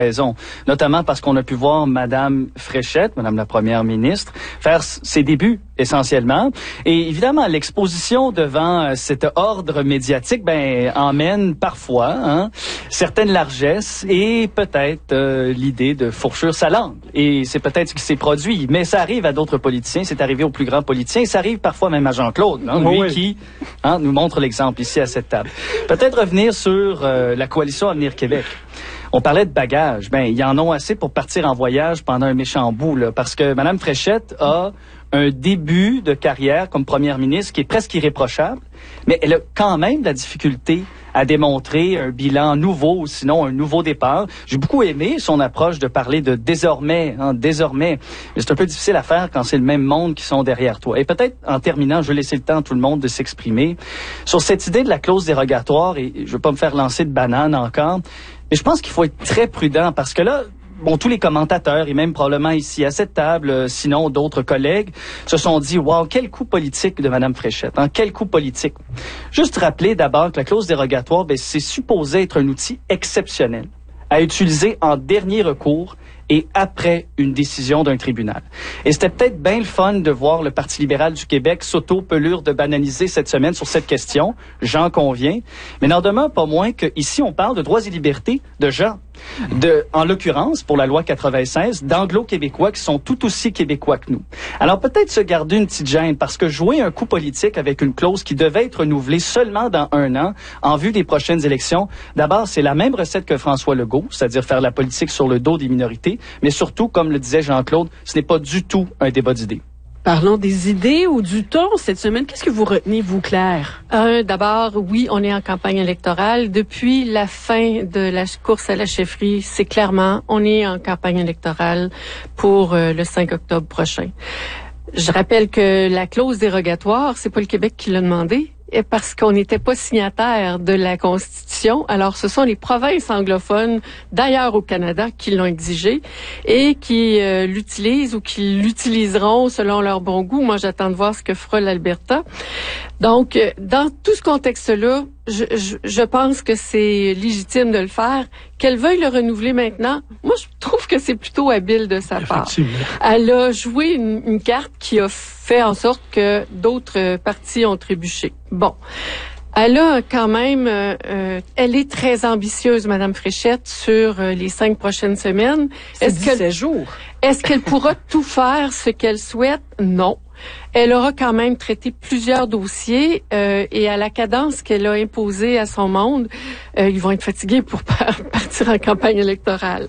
raison, notamment parce qu'on a pu voir Madame Fréchette, Madame la Première ministre, faire ses débuts essentiellement. Et évidemment, l'exposition devant cet ordre médiatique emmène parfois certaines largesses et peut-être l'idée de fourchur sa langue. Et c'est peut-être ce qui s'est produit. Mais ça arrive à d'autres politiciens, c'est arrivé aux plus grands politiciens, et ça arrive parfois même à Jean-Claude, qui nous montre l'exemple ici à cette table. Peut-être revenir sur la coalition Avenir Québec. On parlait de bagages. Ils en ont assez pour partir en voyage pendant un méchant bout, là, parce que Mme Fréchette a un début de carrière comme première ministre qui est presque irréprochable, mais elle a quand même de la difficulté à démontrer un bilan nouveau, sinon un nouveau départ. J'ai beaucoup aimé son approche de parler de désormais, désormais. Mais c'est un peu difficile à faire quand c'est le même monde qui sont derrière toi. Et peut-être, en terminant, je vais laisser le temps à tout le monde de s'exprimer sur cette idée de la clause dérogatoire, et je veux pas me faire lancer de banane encore, mais je pense qu'il faut être très prudent parce que là, tous les commentateurs et même probablement ici à cette table, sinon d'autres collègues, se sont dit « Wow, quel coup politique de Mme Fréchette, quel coup politique ». Juste rappeler d'abord que la clause dérogatoire, c'est supposé être un outil exceptionnel à utiliser en dernier recours et après une décision d'un tribunal. Et c'était peut-être bien le fun de voir le Parti libéral du Québec s'auto-pelure de banaliser cette semaine sur cette question, j'en conviens, mais n'en demeure pas moins qu'ici on parle de droits et libertés de gens. En l'occurrence, pour la loi 96, d'anglo-québécois qui sont tout aussi québécois que nous. Alors peut-être se garder une petite gêne, parce que jouer un coup politique avec une clause qui devait être renouvelée seulement dans 1 an, en vue des prochaines élections, d'abord, c'est la même recette que François Legault, c'est-à-dire faire la politique sur le dos des minorités, mais surtout, comme le disait Jean-Claude, ce n'est pas du tout un débat d'idées. Parlons des idées ou du ton cette semaine. Qu'est-ce que vous retenez, vous, Claire? D'abord, oui, on est en campagne électorale. Depuis la fin de la course à la chefferie, c'est clairement, on est en campagne électorale pour le 5 octobre prochain. Je rappelle que la clause dérogatoire, c'est pas le Québec qui l'a demandé, parce qu'on n'était pas signataire de la Constitution. Alors, ce sont les provinces anglophones d'ailleurs au Canada qui l'ont exigé et qui l'utilisent ou qui l'utiliseront selon leur bon goût. Moi, j'attends de voir ce que fera l'Alberta. Donc, dans tout ce contexte-là, je pense que c'est légitime de le faire. Qu'elle veuille le renouveler maintenant, moi, je trouve que c'est plutôt habile de sa part. Elle a joué une carte qui a fait en sorte que d'autres partis ont trébuché. Bon. Elle a quand même, elle est très ambitieuse, Madame Fréchette, sur les 5 prochaines semaines. C'est 17 jours. Est-ce qu'elle pourra tout faire ce qu'elle souhaite? Non. Elle aura quand même traité plusieurs dossiers et à la cadence qu'elle a imposée à son monde, ils vont être fatigués pour partir en campagne électorale.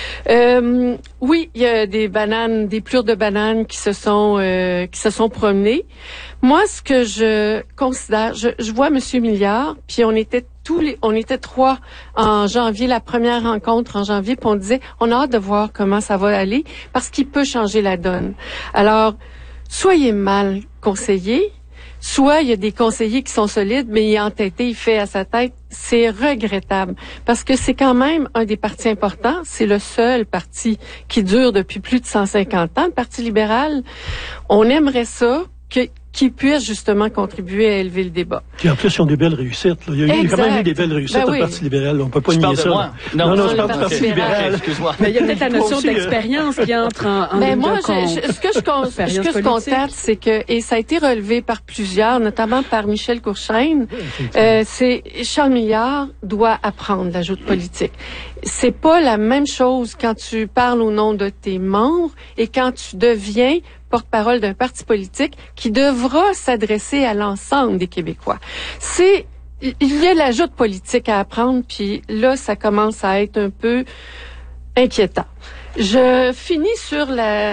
Oui, il y a des plures de bananes qui se sont promenées. Moi, ce que je considère, je vois Monsieur Milliard, puis on était 3 en janvier, la première rencontre en janvier, puis on disait, on a hâte de voir comment ça va aller parce qu'il peut changer la donne. Alors, soit il est mal conseillé, soit il y a des conseillers qui sont solides, mais il est entêté, il fait à sa tête. C'est regrettable parce que c'est quand même un des partis importants. C'est le seul parti qui dure depuis plus de 150 ans, le Parti libéral. On aimerait ça qui puisse justement contribuer à élever le débat. Puis en plus, ils ont des belles réussites. Là. Il y a quand même eu des belles réussites au Parti libéral. On peut pas nier ça. Non, je parle du Parti libéral. Excuse-moi. Mais il y a peut-être la notion d'expérience qui entre en ligne de compte. Ce que je constate, c'est que, et ça a été relevé par plusieurs, notamment par Michel Courchaine, c'est Charles Milliard doit apprendre la joute politique. C'est pas la même chose quand tu parles au nom de tes membres et quand tu deviens porte-parole d'un parti politique qui devra s'adresser à l'ensemble des Québécois. Il y a la joute politique à apprendre, puis là, ça commence à être un peu inquiétant. Je finis sur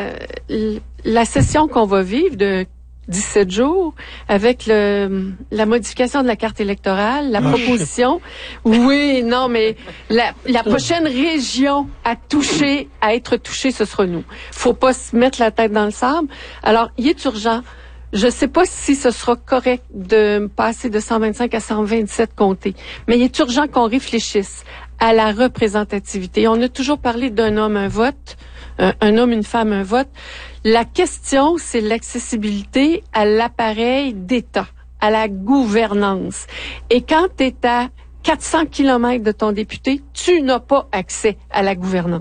la session qu'on va vivre de 17 jours avec la modification de la carte électorale, la proposition. Oui, non, mais la prochaine région à être touchée, ce sera nous. Faut pas se mettre la tête dans le sable. Alors, il est urgent. Je sais pas si ce sera correct de passer de 125 à 127 comtés, mais il est urgent qu'on réfléchisse à la représentativité. On a toujours parlé d'un homme, un vote, un homme, une femme, un vote. La question, c'est l'accessibilité à l'appareil d'État, à la gouvernance. Et quand tu es à 400 kilomètres de ton député, tu n'as pas accès à la gouvernance.